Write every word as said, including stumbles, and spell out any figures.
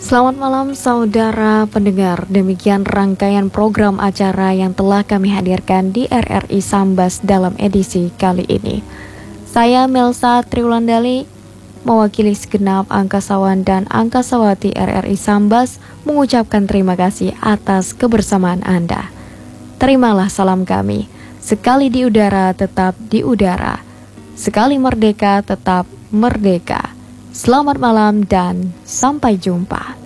Selamat malam saudara pendengar, demikian rangkaian program acara yang telah kami hadirkan di R R I Sambas dalam edisi kali ini. Saya Melsa Triwulandali, mewakili segenap angkasawan dan angkasawati R R I Sambas, mengucapkan terima kasih atas kebersamaan Anda. Terimalah salam kami, sekali di udara tetap di udara, sekali merdeka tetap merdeka. Selamat malam dan sampai jumpa.